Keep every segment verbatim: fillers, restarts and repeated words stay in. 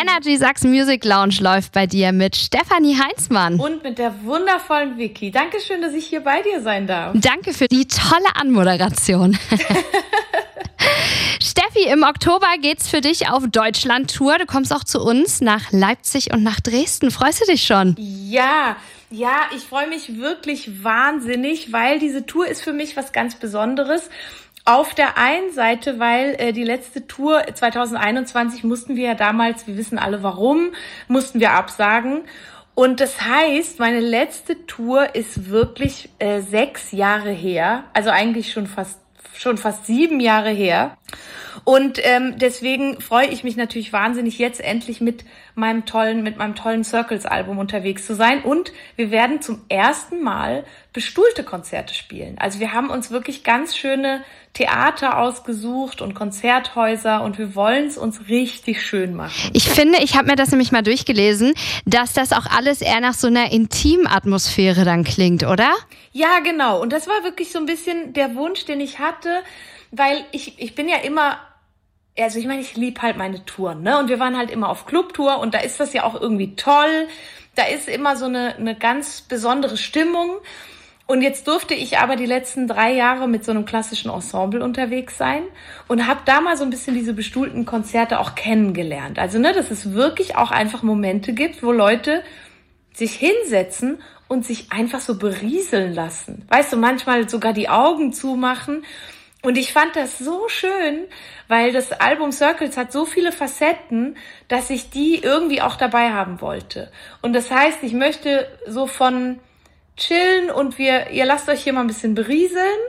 Energy Sachs Music Lounge läuft bei dir mit Stefanie Heinzmann. Und mit der wundervollen Vicky. Dankeschön, dass ich hier bei dir sein darf. Danke für die tolle Anmoderation. Steffi, im Oktober geht's für dich auf Deutschland-Tour. Du kommst auch zu uns nach Leipzig und nach Dresden. Freust du dich schon? Ja, ja, ich freue mich wirklich wahnsinnig, weil diese Tour ist für mich was ganz Besonderes. Auf der einen Seite, weil äh, die letzte Tour zwanzig einundzwanzig mussten wir ja damals, wir wissen alle warum, mussten wir absagen. Und das heißt, meine letzte Tour ist wirklich äh, sechs Jahre her, also eigentlich schon fast schon fast sieben Jahre her. Und ähm, deswegen freue ich mich natürlich wahnsinnig, jetzt endlich mit meinem tollen, mit meinem tollen Circles-Album unterwegs zu sein. Und wir werden zum ersten Mal bestuhlte Konzerte spielen. Also wir haben uns wirklich ganz schöne Theater ausgesucht und Konzerthäuser und wir wollen es uns richtig schön machen. Ich finde, ich habe mir das nämlich mal durchgelesen, dass das auch alles eher nach so einer Intimatmosphäre dann klingt, oder? Ja, genau. Und das war wirklich so ein bisschen der Wunsch, den ich hatte, weil ich, ich bin ja immer, also ich meine, ich liebe halt meine Touren, ne? Und wir waren halt immer auf Clubtour und da ist das ja auch irgendwie toll. Da ist immer so eine, eine ganz besondere Stimmung. Und jetzt durfte ich aber die letzten drei Jahre mit so einem klassischen Ensemble unterwegs sein und habe da mal so ein bisschen diese bestuhlten Konzerte auch kennengelernt. Also, ne, dass es wirklich auch einfach Momente gibt, wo Leute sich hinsetzen und sich einfach so berieseln lassen. Weißt du, manchmal sogar die Augen zumachen. Und ich fand das so schön, weil das Album Circles hat so viele Facetten, dass ich die irgendwie auch dabei haben wollte. Und das heißt, ich möchte so von chillen und wir, ihr lasst euch hier mal ein bisschen berieseln,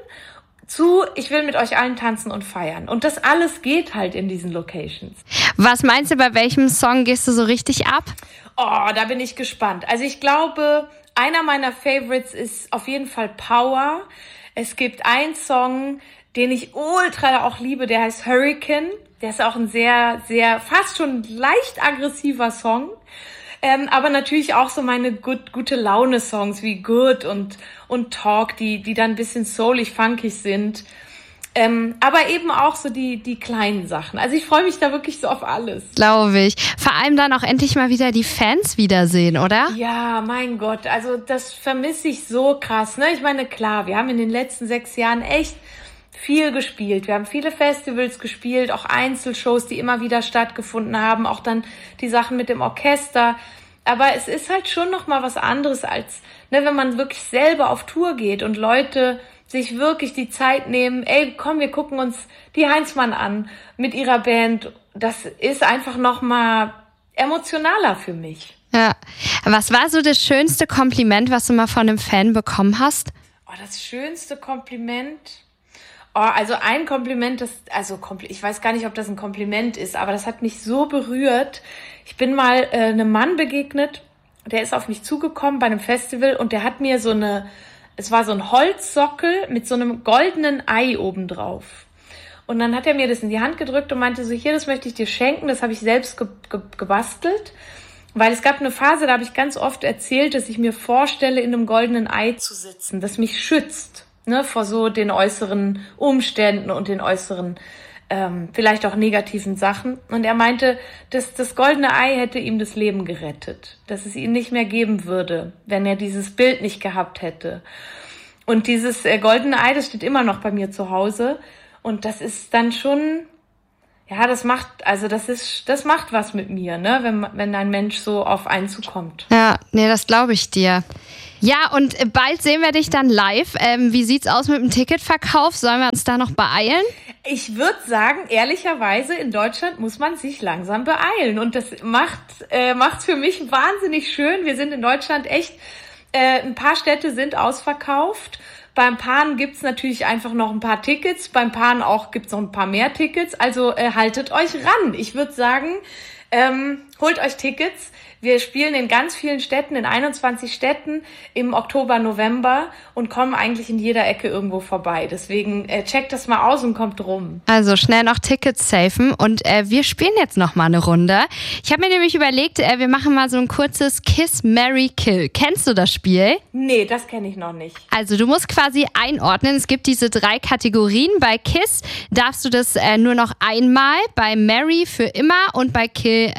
zu, ich will mit euch allen tanzen und feiern. Und das alles geht halt in diesen Locations. Was meinst du, bei welchem Song gehst du so richtig ab? Oh, da bin ich gespannt. Also ich glaube, einer meiner Favorites ist auf jeden Fall Power. Es gibt einen Song, den ich ultra auch liebe, der heißt Hurricane. Der ist auch ein sehr, sehr, fast schon leicht aggressiver Song. Ähm, aber natürlich auch so meine gut, gute Laune-Songs wie Good und, und Talk, die, die dann ein bisschen soulig, funkig sind. Ähm, aber eben auch so die, die kleinen Sachen. Also ich freue mich da wirklich so auf alles. Glaube ich. Vor allem dann auch endlich mal wieder die Fans wiedersehen, oder? Ja, mein Gott. Also das vermisse ich so krass, ne? Ich meine, klar, wir haben in den letzten sechs Jahren echt viel gespielt. Wir haben viele Festivals gespielt, auch Einzelshows, die immer wieder stattgefunden haben, auch dann die Sachen mit dem Orchester. Aber es ist halt schon noch mal was anderes als, ne, wenn man wirklich selber auf Tour geht und Leute sich wirklich die Zeit nehmen, ey, komm, wir gucken uns die Heinzmann an mit ihrer Band. Das ist einfach noch mal emotionaler für mich. Ja. Was war so das schönste Kompliment, was du mal von einem Fan bekommen hast? Oh, das schönste Kompliment? Oh, also ein Kompliment, das, also ich weiß gar nicht, ob das ein Kompliment ist, aber das hat mich so berührt. Ich bin mal äh, einem Mann begegnet, der ist auf mich zugekommen bei einem Festival und der hat mir so eine, es war so ein Holzsockel mit so einem goldenen Ei obendrauf. Und dann hat er mir das in die Hand gedrückt und meinte so, hier, das möchte ich dir schenken, das habe ich selbst ge- ge- gebastelt. Weil es gab eine Phase, da habe ich ganz oft erzählt, dass ich mir vorstelle, in einem goldenen Ei zu sitzen, das mich schützt. Ne, vor so den äußeren Umständen und den äußeren, ähm, vielleicht auch negativen Sachen. Und er meinte, dass das goldene Ei hätte ihm das Leben gerettet, dass es ihn nicht mehr geben würde, wenn er dieses Bild nicht gehabt hätte. Und dieses äh, goldene Ei, das steht immer noch bei mir zu Hause. Und das ist dann schon, ja, das macht, also das ist, das macht was mit mir, ne, wenn, wenn ein Mensch so auf einen zukommt. Ja, nee, das glaube ich dir. Ja, und bald sehen wir dich dann live. Ähm, wie sieht's aus mit dem Ticketverkauf? Sollen wir uns da noch beeilen? Ich würde sagen, ehrlicherweise, in Deutschland muss man sich langsam beeilen. Und das macht äh, macht's für mich wahnsinnig schön. Wir sind in Deutschland echt, äh, ein paar Städte sind ausverkauft. Beim Paaren gibt's natürlich einfach noch ein paar Tickets. Beim Paaren auch gibt's noch ein paar mehr Tickets. Also äh, haltet euch ran. Ich würde sagen, ähm, holt euch Tickets. Wir spielen in ganz vielen Städten, in einundzwanzig Städten im Oktober, November und kommen eigentlich in jeder Ecke irgendwo vorbei. Deswegen äh, checkt das mal aus und kommt rum. Also schnell noch Tickets safen und äh, wir spielen jetzt noch mal eine Runde. Ich habe mir nämlich überlegt, äh, wir machen mal so ein kurzes Kiss, Marry, Kill. Kennst du das Spiel? Nee, das kenne ich noch nicht. Also du musst quasi einordnen. Es gibt diese drei Kategorien. Bei Kiss darfst du das äh, nur noch einmal, bei Marry für immer und bei Kill ähm, nie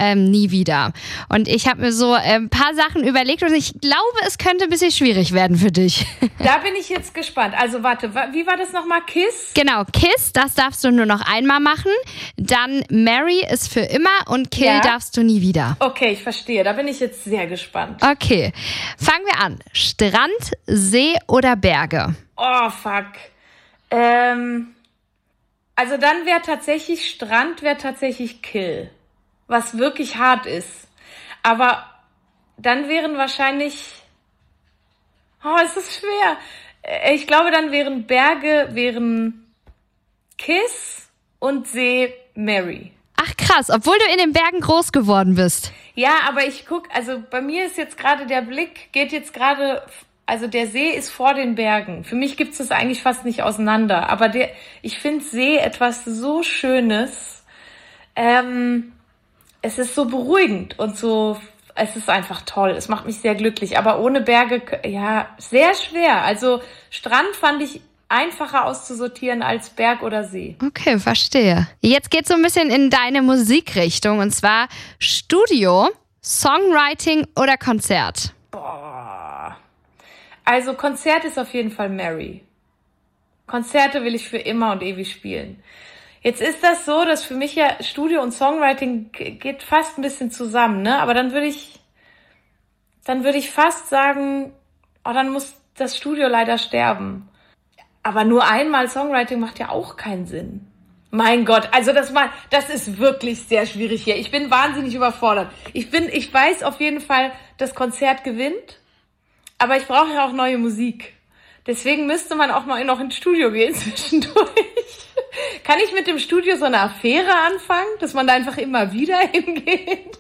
nie wieder. Und ich habe mir so äh, ein paar Sachen überlegt und ich glaube, es könnte ein bisschen schwierig werden für dich. Da bin ich jetzt gespannt. Also warte, wie war das nochmal? Kiss? Genau, Kiss, das darfst du nur noch einmal machen. Dann Mary ist für immer und Kill Ja. darfst du nie wieder. Okay, ich verstehe. Da bin ich jetzt sehr gespannt. Okay, fangen wir an. Strand, See oder Berge? Oh, fuck. Ähm, also dann wäre tatsächlich Strand, wäre tatsächlich Kill. Was wirklich hart ist. Aber dann wären wahrscheinlich... Oh, es ist schwer. Äh, Ich glaube, dann wären Berge, wären Kiss und See Mary. Ach krass, obwohl du in den Bergen groß geworden bist. Ja, aber ich guck, also bei mir ist jetzt gerade der Blick, geht jetzt gerade, also der See ist vor den Bergen. Für mich gibt's das eigentlich fast nicht auseinander. Aber der, ich finde See etwas so Schönes. Ähm, es ist so beruhigend und so, es ist einfach toll. Es macht mich sehr glücklich. Aber ohne Berge, ja, sehr schwer. Also Strand fand ich einfacher auszusortieren als Berg oder See. Okay, verstehe. Jetzt geht's so ein bisschen in deine Musikrichtung und zwar Studio, Songwriting oder Konzert. Boah. Also Konzert ist auf jeden Fall Mary. Konzerte will ich für immer und ewig spielen. Jetzt ist das so, dass für mich ja Studio und Songwriting g- geht fast ein bisschen zusammen, ne? Aber dann würde ich, dann würde ich fast sagen, oh, dann muss das Studio leider sterben. Aber nur einmal Songwriting macht ja auch keinen Sinn. Mein Gott, also das mal, das ist wirklich sehr schwierig hier. Ich bin wahnsinnig überfordert. Ich bin, ich weiß auf jeden Fall, das Konzert gewinnt, aber ich brauche ja auch neue Musik. Deswegen müsste man auch mal noch ins Studio gehen zwischendurch. Kann ich mit dem Studio so eine Affäre anfangen, dass man da einfach immer wieder hingeht?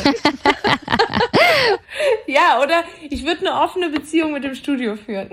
Ja, oder ich würde eine offene Beziehung mit dem Studio führen.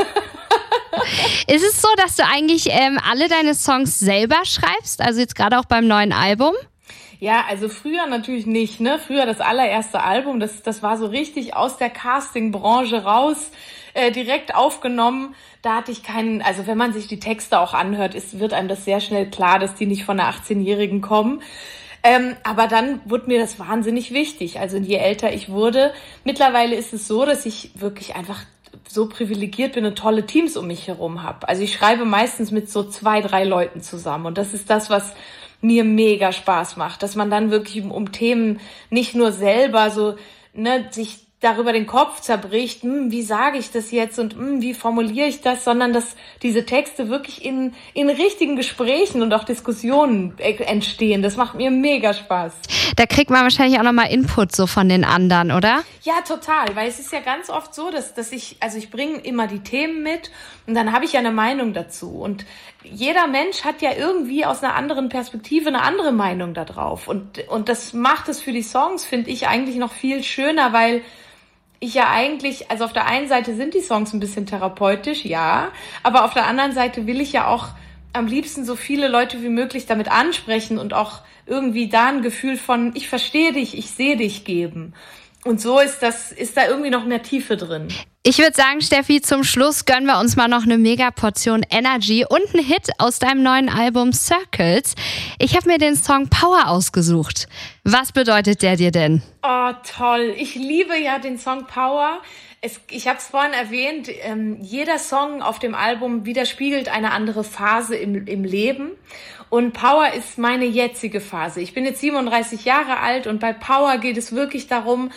Ist es so, dass du eigentlich ähm, alle deine Songs selber schreibst? Also jetzt gerade auch beim neuen Album? Ja, also früher natürlich nicht, ne? Früher das allererste Album, das, das war so richtig aus der Casting-Branche raus, äh, direkt aufgenommen. Da hatte ich keinen, also wenn man sich die Texte auch anhört, ist, wird einem das sehr schnell klar, dass die nicht von einer achtzehnjährigen kommen. Ähm, aber dann wurde mir das wahnsinnig wichtig. Also je älter ich wurde, mittlerweile ist es so, dass ich wirklich einfach so privilegiert bin und tolle Teams um mich herum habe. Also ich schreibe meistens mit so zwei, drei Leuten zusammen. Und das ist das, was mir mega Spaß macht, dass man dann wirklich um, um Themen nicht nur selber so, ne, sich darüber den Kopf zerbricht, hm, wie sage ich das jetzt und hm, wie formuliere ich das, sondern dass diese Texte wirklich in in richtigen Gesprächen und auch Diskussionen e- entstehen. Das macht mir mega Spaß. Da kriegt man wahrscheinlich auch nochmal Input so von den anderen, oder? Ja, total, weil es ist ja ganz oft so, dass, dass ich, also ich bringe immer die Themen mit und dann habe ich ja eine Meinung dazu und jeder Mensch hat ja irgendwie aus einer anderen Perspektive eine andere Meinung da drauf und, und das macht es für die Songs, finde ich, eigentlich noch viel schöner, weil ich ja eigentlich, also auf der einen Seite sind die Songs ein bisschen therapeutisch, ja, aber auf der anderen Seite will ich ja auch am liebsten so viele Leute wie möglich damit ansprechen und auch irgendwie da ein Gefühl von, ich verstehe dich, ich sehe dich geben. Und so ist das, ist da irgendwie noch mehr Tiefe drin. Ich würde sagen, Steffi, zum Schluss gönnen wir uns mal noch eine Mega-Portion Energy und einen Hit aus deinem neuen Album Circles. Ich habe mir den Song Power ausgesucht. Was bedeutet der dir denn? Oh, toll. Ich liebe ja den Song Power. Es, ich habe es vorhin erwähnt, ähm, jeder Song auf dem Album widerspiegelt eine andere Phase im, im Leben. Und Power ist meine jetzige Phase. Ich bin jetzt siebenunddreißig Jahre alt und bei Power geht es wirklich darum,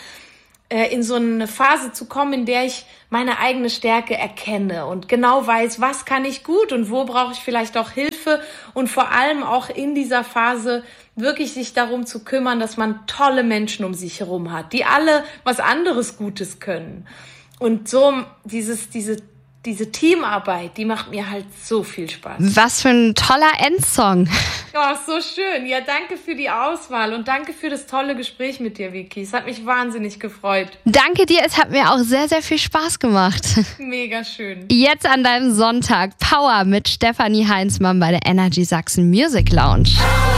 in so eine Phase zu kommen, in der ich meine eigene Stärke erkenne und genau weiß, was kann ich gut und wo brauche ich vielleicht auch Hilfe und vor allem auch in dieser Phase wirklich sich darum zu kümmern, dass man tolle Menschen um sich herum hat, die alle was anderes Gutes können. Und so dieses, diese Diese Teamarbeit, die macht mir halt so viel Spaß. Was für ein toller Endsong. Oh, so schön. Ja, danke für die Auswahl und danke für das tolle Gespräch mit dir, Vicky. Es hat mich wahnsinnig gefreut. Danke dir, es hat mir auch sehr, sehr viel Spaß gemacht. Mega schön. Jetzt an deinem Sonntag Power mit Stefanie Heinzmann bei der Energy Sachsen Music Lounge.